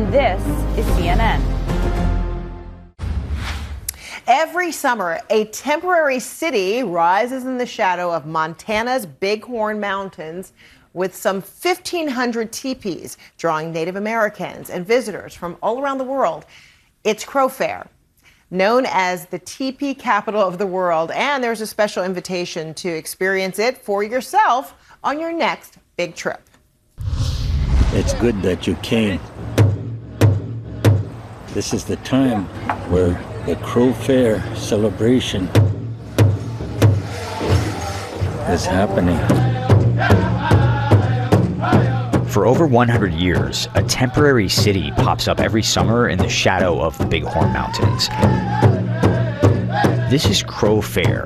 this is CNN. Every summer, a temporary city rises in the shadow of Montana's Bighorn Mountains with some 1,500 teepees, drawing Native Americans and visitors from all around the world. It's Crow Fair, known as the teepee capital of the world, and there's a special invitation to experience it for yourself on your next big trip. It's good that you came. This is the time where the Crow Fair celebration is happening. For over 100 years, a temporary city pops up every summer in the shadow of the Bighorn Mountains. This is Crow Fair,